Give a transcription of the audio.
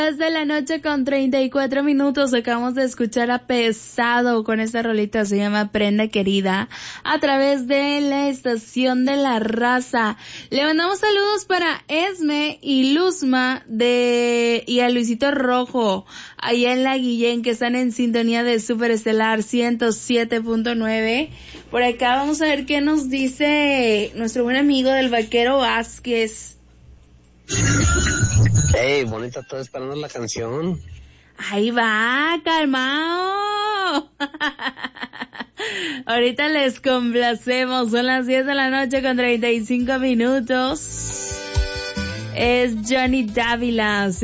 De la noche con 34 minutos acabamos de escuchar a Pesado con esta rolita, se llama Prenda Querida, a través de la estación de La Raza. Le mandamos saludos para Esme y Luzma y a Luisito Rojo, allá en La Guillén, que están en sintonía de Super Estelar 107.9. Por acá vamos a ver qué nos dice nuestro buen amigo del Vaquero Vázquez. Hey, bonita, estoy esperando la canción. Ahí va, calmao. Ahorita les complacemos, son las 10 de la noche con 35 minutos. Es Johnny Dávila.